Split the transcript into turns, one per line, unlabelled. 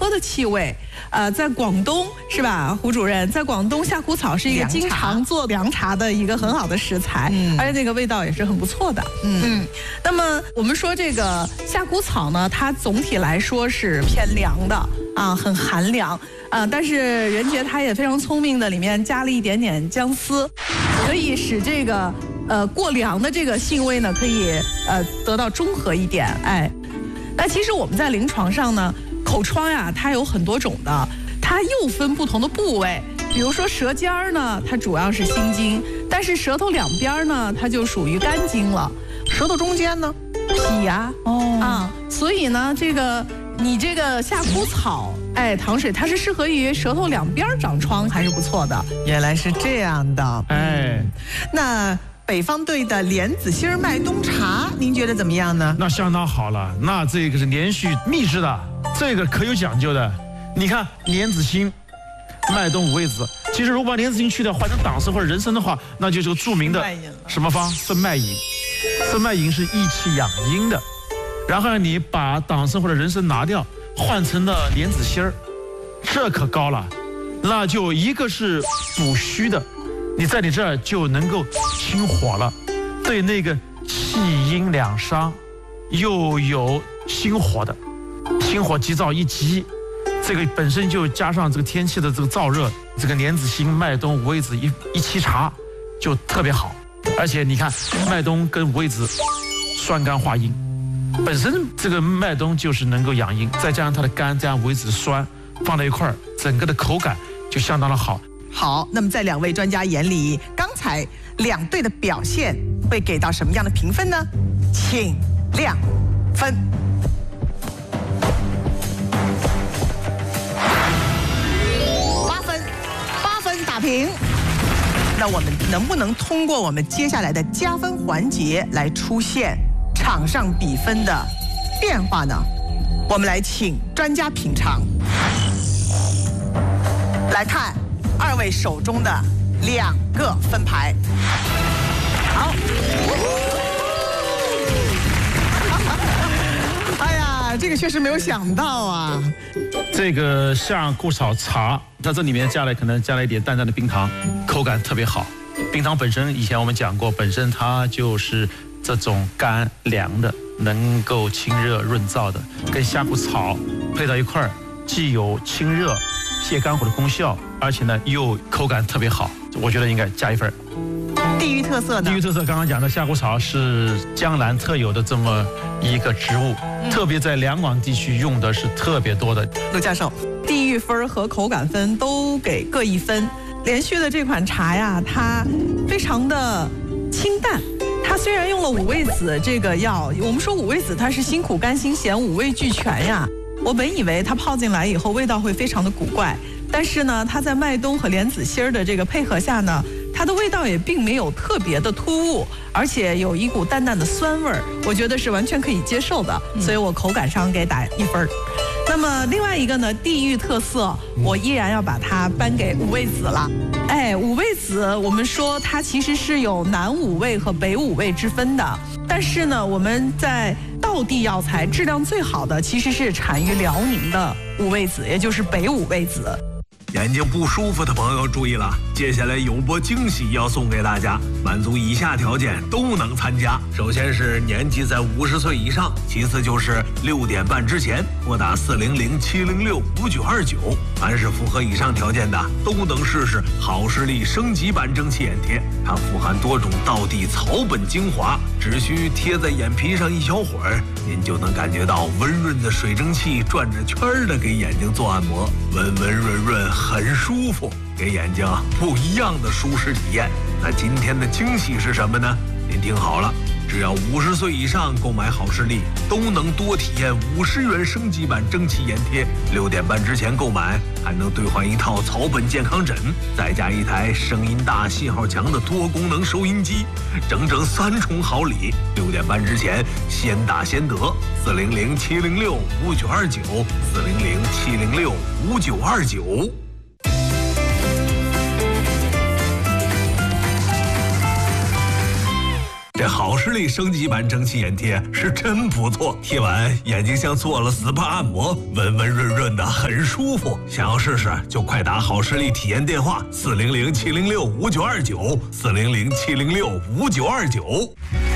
坡的气味。在广东是吧，胡主任，在广东夏枯草是一个经常做凉茶的一个很好的食材，而且那个味道也是很不错的。那么我们说这个夏枯草呢，它总体来说是偏凉的啊，很寒凉。但是任杰他也非常聪明的，里面加了一点点姜丝，可以使这个过凉的这个性味呢，可以得到中和一点。那其实我们在临床上呢，口疮呀，它有很多种的，它又分不同的部位。比如说舌尖儿呢，它主要是心经，但是舌头两边呢，它就属于肝经了。
舌头中间呢，
脾呀，所以呢，你这个夏枯草，糖水它是适合于舌头两边长疮，还是不错的。
原来是这样的，那北方队的莲子心麦冬茶，您觉得怎么样呢？
那相当好了，那这个是连续秘制的，这个可有讲究的。你看莲子心、麦冬五味子，其实如果把莲子心去掉，换成党参或者人参的话，那就是个著名的什么方？顺脉饮。顺脉饮是益气养阴的。然后你把党参或者人参拿掉，换成了莲子心儿，这可高了。那就一个是补虚的，你在你这儿就能够清火了，对那个气阴两伤又有心火的，心火急躁一急，这个本身就加上这个天气的这个燥热，这个莲子心、麦冬、五味子一沏茶就特别好。而且你看麦冬跟五味子酸甘化阴，本身这个麦冬就是能够养阴，再加上它的甘，加上五味子酸放在一块儿，整个的口感就相当的好。
好，那么在两位专家眼里，刚才两队的表现会给到什么样的评分呢？请亮分。8分打平。那我们能不能通过我们接下来的加分环节来出现场上比分的变化呢？我们来请专家品尝。来看二位手中的2个分牌。好。哎呀，这个确实没有想到啊。
这个夏枯草茶，它这里面可能加了一点淡淡的冰糖，口感特别好。冰糖本身以前我们讲过，本身它就是这种甘凉的，能够清热润燥的，跟夏枯草配到一块儿，既有清热泻肝火的功效，而且呢又口感特别好，我觉得应该加1分。
地域特色呢？
地域特色刚刚讲的夏枯草是江南特有的这么一个植物，特别在两广地区用的是特别多的。
陆教授，
地域分和口感分都给各1分。连续的这款茶呀，它非常的清淡。它虽然用了五味子这个药，我们说五味子它是辛苦甘辛咸五味俱全呀。我本以为它泡进来以后味道会非常的古怪，但是呢，它在麦冬和莲子心的这个配合下呢，它的味道也并没有特别的突兀，而且有一股淡淡的酸味儿，我觉得是完全可以接受的，所以我口感上给打1分。那么另外一个呢，地域特色，我依然要把它颁给五味子了。五味子我们说它其实是有南五味和北五味之分的，但是呢，我们在道地药材质量最好的其实是产于辽宁的五味子，也就是北五味子。
眼睛不舒服的朋友注意了，接下来有波惊喜要送给大家，满足以下条件都能参加。首先是年纪在50岁以上，其次就是6点半之前拨打400-706-5929。凡是符合以上条件的，都能试试好视力升级版蒸汽眼贴。它富含多种道地草本精华，只需贴在眼皮上一小会儿，您就能感觉到温润的水蒸气转着圈的给眼睛做按摩，温温润润，很舒服，给眼睛不一样的舒适体验。那今天的惊喜是什么呢？您听好了，只要50岁以上购买好视力，都能多体验50元升级版蒸汽眼贴。6点半之前购买，还能兑换一套草本健康枕，再加一台声音大、信号强的多功能收音机，整整3重好礼。6点半之前先打先得，400-706-5929，400-706-5929。 这好视力升级版蒸汽眼贴是真不错，贴完眼睛像做了 SPA 按摩，温温润润的，很舒服。想要试试就快打好视力体验电话400-706-5929，400-706-5929。